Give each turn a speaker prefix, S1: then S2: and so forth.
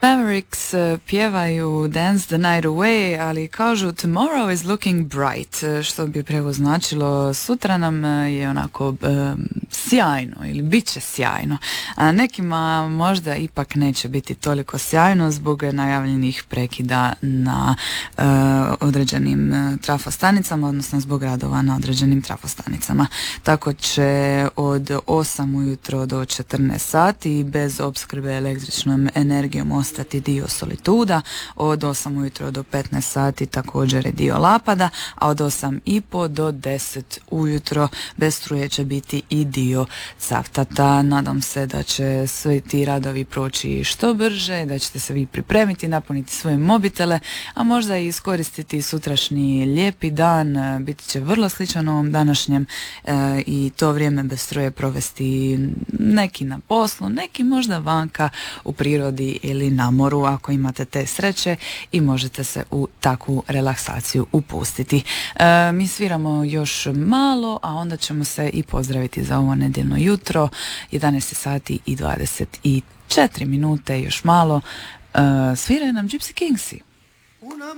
S1: Mavericks pjevaju Dance the Night Away, ali kažu Tomorrow is looking bright, što bi prevod značilo sutra nam je onako sjajno ili bit će sjajno. A nekima možda ipak neće biti toliko sjajno zbog najavljenih prekida na određenim trafostanicama, odnosno zbog radova na određenim trafostanicama. Tako će od 8 ujutro do 14 sati bez opskrbe električnom energijom ostati dio Solituda, od 8 ujutro do 15 sati također je dio Lapada, a od 8:30 do 10 ujutro bez struje će biti i dio Cavtata. Nadam se da će svi ti radovi proći što brže, da ćete se vi pripremiti, napuniti svoje mobitele, a možda i iskoristiti sutrašnji lijepi dan. Biti će vrlo sličan ovom današnjem i to vrijeme bez struje provesti neki na poslu, neki možda vanka u prirodi ili na moru ako imate te sreće i možete se u takvu relaksaciju upustiti. Mi sviramo još malo, a onda ćemo se i pozdraviti za ovo nedjeljno jutro. 11 sati i 24 minute, još malo. Sviraju nam Gypsy Kingsi.